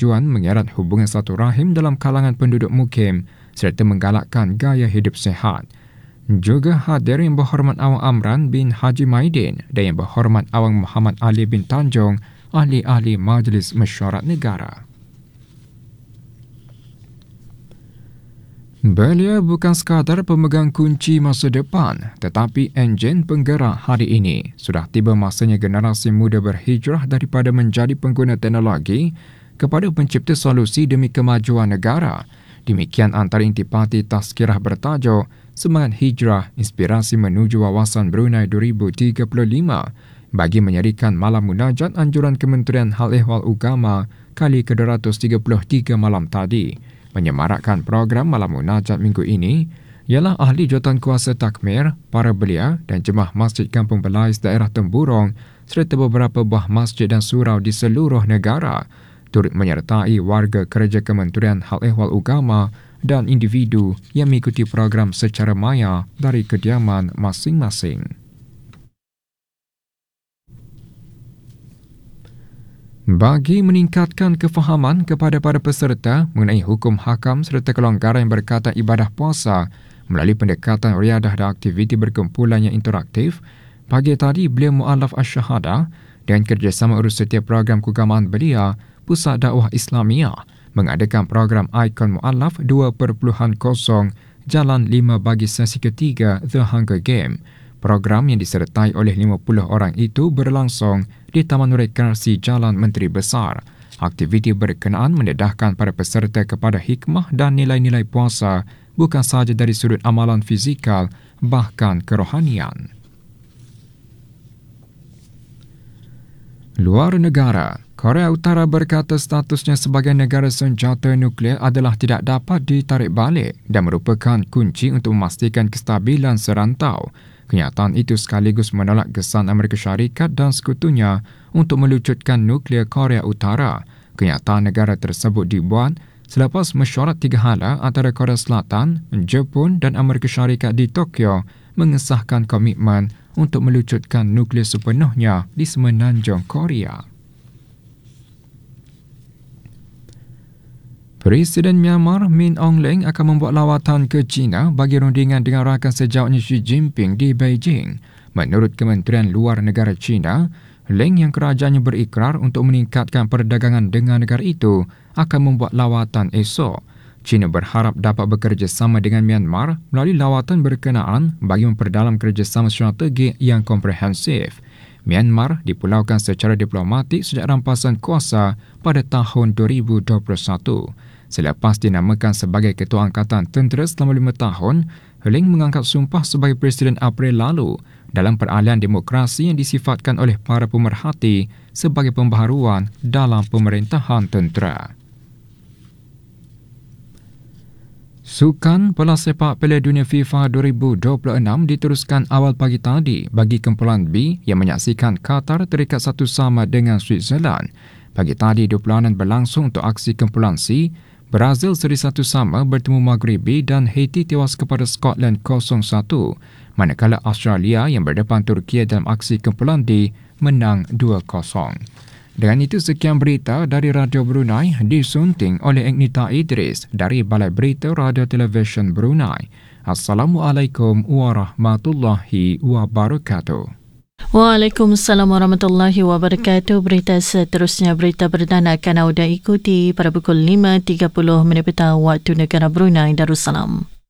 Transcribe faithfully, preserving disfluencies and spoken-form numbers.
bertujuan mengerat hubungan satu rahim dalam kalangan penduduk mukim serta menggalakkan gaya hidup sihat. Juga hadir Yang Berhormat Awang Amran bin Haji Maidin dan Yang Berhormat Awang Muhammad Ali bin Tanjung, ahli-ahli Majlis Mesyuarat Negara. Beliau bukan sekadar pemegang kunci masa depan, tetapi enjin penggerak hari ini. Sudah tiba masanya generasi muda berhijrah daripada menjadi pengguna teknologi kepada pencipta solusi demi kemajuan negara. Demikian antara intipati tazkirah bertajuk Semangat Hijrah Inspirasi Menuju Wawasan Brunei dua ribu tiga puluh lima bagi menyerikan malam munajat anjuran Kementerian Hal Ehwal Agama kali ke dua ratus tiga puluh tiga malam tadi. Menyemarakkan program malam munajat minggu ini ialah ahli jawatankuasa takmir, para belia dan jemaah Masjid Kampung Belais daerah Temburong serta beberapa buah masjid dan surau di seluruh negara, turut menyertai warga kerja Kementerian Hal Ehwal Agama dan individu yang mengikuti program secara maya dari kediaman masing-masing. Bagi meningkatkan kefahaman kepada para peserta mengenai hukum hakam serta kelonggaran yang berkaitan ibadah puasa melalui pendekatan riadah dan aktiviti berkumpulan yang interaktif, pagi tadi beliau Mu'allaf Asy-Syahadah dengan kerjasama urus setiap program keagamaan belia, Pusat Dakwah Islamiyah mengadakan program Ikon Mu'allaf dua titik kosong Jalan lima bagi sesi ketiga The Hunger Game. Program yang disertai oleh lima puluh orang itu berlangsung di Taman Rekreasi Jalan Menteri Besar. Aktiviti berkenaan mendedahkan para peserta kepada hikmah dan nilai-nilai puasa bukan sahaja dari sudut amalan fizikal, bahkan kerohanian. Luar negara, Korea Utara berkata statusnya sebagai negara senjata nuklear adalah tidak dapat ditarik balik dan merupakan kunci untuk memastikan kestabilan serantau. Kenyataan itu sekaligus menolak gesan Amerika Syarikat dan sekutunya untuk melucutkan nuklear Korea Utara. Kenyataan negara tersebut dibuat selepas mesyuarat tiga hala antara Korea Selatan, Jepun dan Amerika Syarikat di Tokyo mengesahkan komitmen untuk melucutkan nuklear sepenuhnya di semenanjung Korea. Presiden Myanmar Min Aung Hlaing akan membuat lawatan ke China bagi rundingan dengan rakan sejawatnya Xi Jinping di Beijing. Menurut Kementerian Luar Negara China, Hlaing yang kerajaannya berikrar untuk meningkatkan perdagangan dengan negara itu akan membuat lawatan esok. China berharap dapat bekerjasama dengan Myanmar melalui lawatan berkenaan bagi memperdalam kerjasama strategi yang komprehensif. Myanmar dipulaukan secara diplomatik sejak rampasan kuasa pada tahun dua ribu dua puluh satu. Selepas dinamakan sebagai Ketua Angkatan Tentera selama lima tahun, Hlaing mengangkat sumpah sebagai Presiden April lalu dalam peralihan demokrasi yang disifatkan oleh para pemerhati sebagai pembaharuan dalam pemerintahan tentera. Sukan Bola Sepak Piala Dunia FIFA dua ribu dua puluh enam diteruskan awal pagi tadi bagi kumpulan B yang menyaksikan Qatar terikat satu sama dengan Switzerland. Pagi tadi dua puluhanan berlangsung untuk aksi kumpulan C. Brazil seri satu sama bertemu Maghribi dan Haiti tewas kepada Scotland kosong satu. Manakala Australia yang berdepan Turki dalam aksi kumpulan D menang dua kosong. Dengan itu sekian berita dari Radio Brunei disunting oleh Agnita Idris dari Balai Berita Radio Television Brunei. Assalamualaikum warahmatullahi wabarakatuh. Waalaikumsalam warahmatullahi wabarakatuh. Berita seterusnya, berita perdana akan anda ikuti pada pukul lima tiga puluh minit petang waktu negara Brunei Darussalam.